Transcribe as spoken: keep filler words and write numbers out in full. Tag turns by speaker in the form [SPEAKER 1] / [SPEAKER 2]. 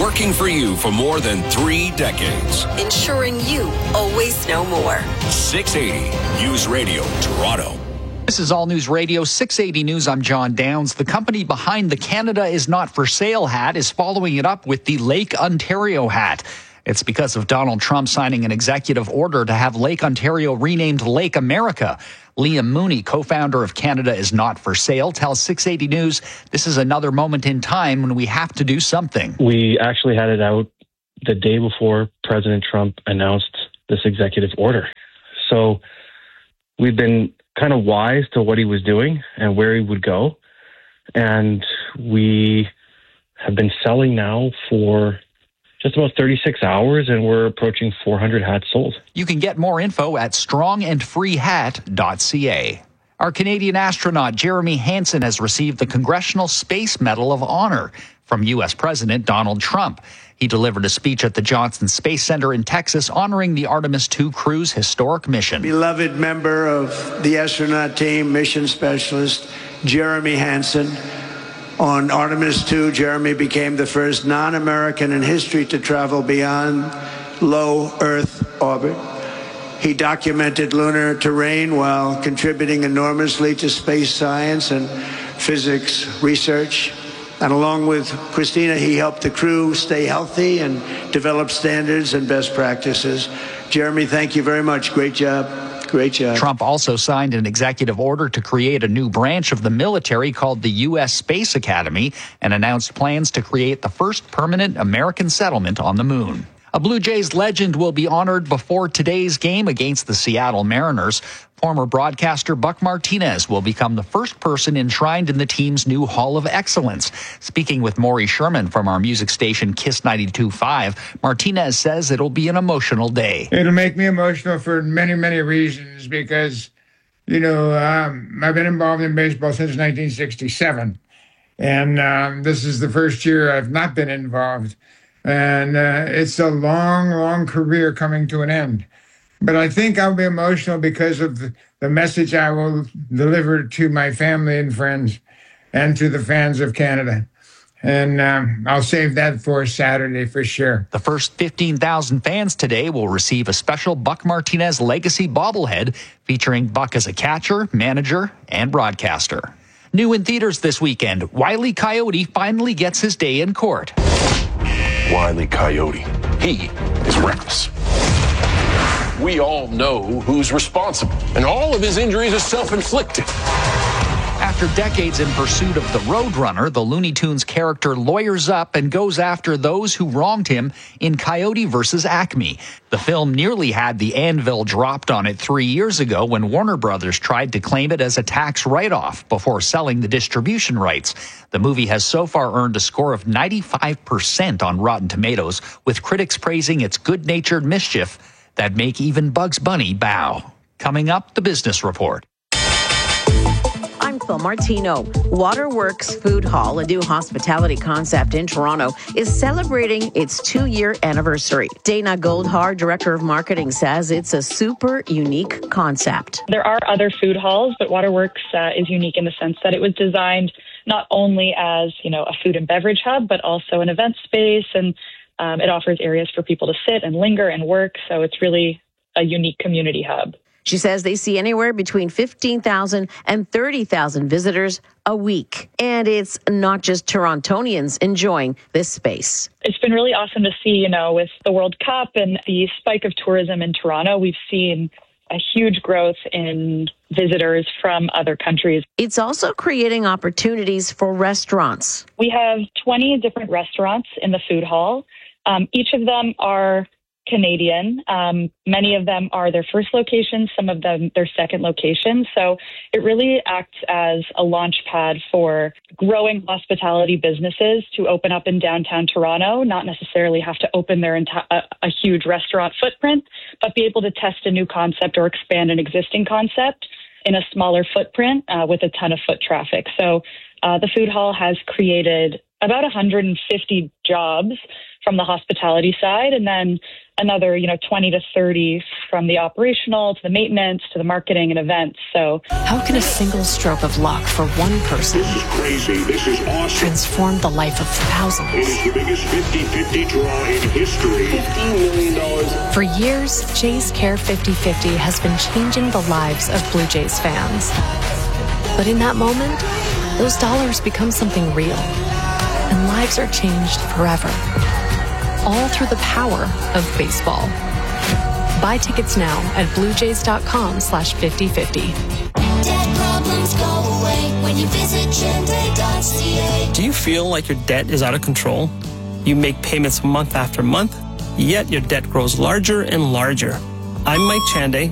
[SPEAKER 1] working for you for more than three decades.
[SPEAKER 2] Ensuring you always know more.
[SPEAKER 1] six eighty News Radio, Toronto.
[SPEAKER 3] This is All News Radio, six eighty News. I'm John Downs. The company behind the Canada is Not for Sale hat is following it up with the Lake Ontario hat. It's because of Donald Trump signing an executive order to have Lake Ontario renamed Lake America. Liam Mooney, co-founder of Canada is Not for Sale, tells six eighty News this is another moment in time when we have to do something.
[SPEAKER 4] We actually had it out the day before President Trump announced this executive order. So we've been kind of wise to what he was doing and where he would go. And we have been selling now for just about thirty-six hours, and we're approaching four hundred hats sold.
[SPEAKER 3] You can get more info at strong and free hat dot c a. Our Canadian astronaut Jeremy Hansen has received the Congressional Space Medal of Honor from U S President Donald Trump. He delivered a speech at the Johnson Space Center in Texas honoring the Artemis two crew's historic mission.
[SPEAKER 5] Beloved member of the astronaut team, mission specialist Jeremy Hansen. On Artemis two, Jeremy became the first non-American in history to travel beyond low Earth orbit. He documented lunar terrain while contributing enormously to space science and physics research. And along with Christina, he helped the crew stay healthy and develop standards and best practices. Jeremy, thank you very much. Great job. Great job.
[SPEAKER 3] Trump also signed an executive order to create a new branch of the military called the U S Space Academy and announced plans to create the first permanent American settlement on the moon. A Blue Jays legend will be honored before today's game against the Seattle Mariners. Former broadcaster Buck Martinez will become the first person enshrined in the team's new Hall of Excellence. Speaking with Maury Sherman from our music station Kiss ninety-two point five, Martinez says it'll be an emotional day.
[SPEAKER 6] It'll make me emotional for many, many reasons because, you know, um, I've been involved in baseball since nineteen sixty-seven. And um, this is the first year I've not been involved. And uh, it's a long, long career coming to an end. But I think I'll be emotional because of the, the message I will deliver to my family and friends and to the fans of Canada. And um, I'll save that for Saturday for sure.
[SPEAKER 3] The first fifteen thousand fans today will receive a special Buck Martinez Legacy bobblehead featuring Buck as a catcher, manager, and broadcaster. New in theaters this weekend, Wile E. Coyote finally gets his day in court.
[SPEAKER 7] Wile E. Coyote, he is reckless. We all know who's responsible, and all of his injuries are self-inflicted.
[SPEAKER 3] After decades in pursuit of the Roadrunner, the Looney Tunes character lawyers up and goes after those who wronged him in Coyote versus Acme. The film nearly had the anvil dropped on it three years ago when Warner Brothers tried to claim it as a tax write-off before selling the distribution rights. The movie has so far earned a score of ninety-five percent on Rotten Tomatoes, with critics praising its good-natured mischief that make even Bugs Bunny bow. Coming up, the Business Report.
[SPEAKER 8] I'm Phil Martino. Waterworks Food Hall, a new hospitality concept in Toronto, is celebrating its two-year anniversary. Dana Goldhar, Director of Marketing, says it's a super unique concept.
[SPEAKER 9] There are other food halls, but Waterworks uh, is unique in the sense that it was designed not only as, you know, a food and beverage hub, but also an event space, and um, it offers areas for people to sit and linger and work. So it's really a unique community hub.
[SPEAKER 8] She says they see anywhere between fifteen thousand and thirty thousand visitors a week. And it's not just Torontonians enjoying this space.
[SPEAKER 9] It's been really awesome to see, you know, with the World Cup and the spike of tourism in Toronto, we've seen a huge growth in visitors from other countries.
[SPEAKER 8] It's also creating opportunities for restaurants.
[SPEAKER 9] We have twenty different restaurants in the food hall. Um, each of them are Canadian. Um, many of them are their first locations, some of them their second location. So it really acts as a launch pad for growing hospitality businesses to open up in downtown Toronto, not necessarily have to open their enti- a, a huge restaurant footprint, but be able to test a new concept or expand an existing concept in a smaller footprint uh, with a ton of foot traffic. So uh, the food hall has created about one hundred fifty jobs from the hospitality side, and then another, you know, twenty to thirty from the operational to the maintenance to the marketing and events. So
[SPEAKER 10] how can a single stroke of luck for one person
[SPEAKER 11] this is crazy. This is awesome.
[SPEAKER 10] transform the life of thousands?
[SPEAKER 11] It is the biggest fifty-fifty draw in history. fifteen million dollars.
[SPEAKER 10] For years, Jays Care fifty fifty has been changing the lives of Blue Jays fans. But in that moment, those dollars become something real, and lives are changed forever. All through the power of baseball. Buy tickets now at bluejays.com slash 5050.
[SPEAKER 12] Debt problems go away when you visit Gender dot C A.
[SPEAKER 13] Do you feel like your debt is out of control? You make payments month after month, yet your debt grows larger and larger. I'm Mike Chanday,